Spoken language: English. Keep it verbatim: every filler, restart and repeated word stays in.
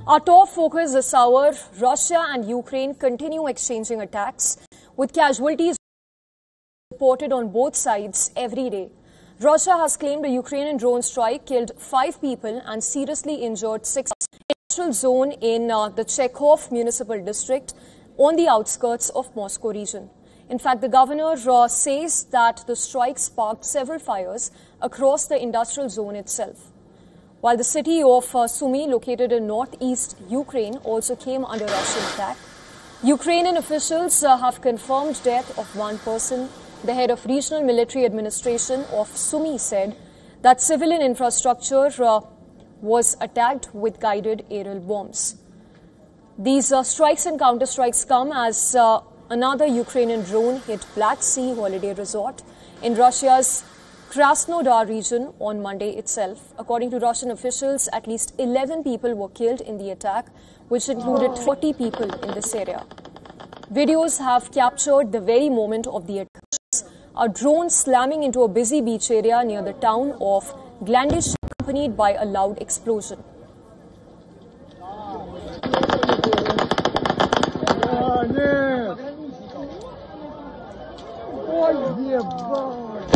Our top focus this hour, Russia and Ukraine continue exchanging attacks, with casualties reported on both sides every day. Russia has claimed a Ukrainian drone strike killed five people and seriously injured six in the industrial zone in uh, the Chekhov municipal district on the outskirts of Moscow region. In fact, the governor uh, says that the strike sparked several fires across the industrial zone itself. While the city of uh, Sumy, located in northeast Ukraine, also came under Russian attack. Ukrainian officials uh, have confirmed death of one person. The head of regional military administration of Sumy said that civilian infrastructure uh, was attacked with guided aerial bombs. These uh, strikes and counterstrikes come as uh, another Ukrainian drone hit Black Sea holiday resort in Russia's Krasnodar region on Monday itself. According to Russian officials, at least eleven people were killed in the attack, which included forty people in this area. Videos have captured the very moment of the attack. A drone slamming into a busy beach area near the town of Glandish, accompanied by a loud explosion.